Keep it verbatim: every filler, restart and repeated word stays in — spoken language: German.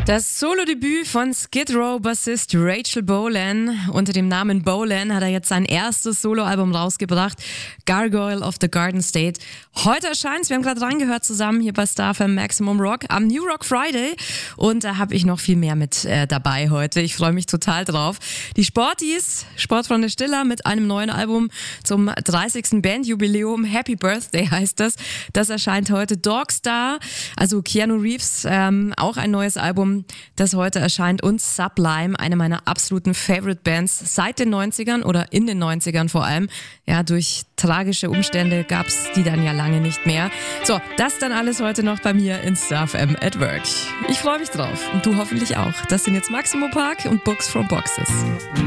Das Solo-Debüt von Skid Row-Bassist Rachel Bolan. Unter dem Namen Bolan hat er jetzt sein erstes Soloalbum rausgebracht, Gargoyle of the Garden State. Heute erscheint's, wir haben gerade reingehört zusammen hier bei Star F M Maximum Rock am New Rock Friday und da habe ich noch viel mehr mit äh, dabei heute. Ich freue mich total drauf. Die Sporties, Sportfreunde Stiller mit einem neuen Album zum dreißigsten Bandjubiläum. Happy Birthday heißt das. Das erscheint heute. Dogstar, also Keanu Reeves, ähm, auch ein neues Album, das heute erscheint, und Sublime, eine meiner absoluten Favorite Bands seit den neunzigern oder in den neunzigern vor allem. Ja, durch tragische Umstände gab's die dann ja lange nicht mehr. So, das dann alles heute noch bei mir in Star F M at Work. Ich freue mich drauf und du hoffentlich auch. Das sind jetzt Maximo Park und Books from Boxes.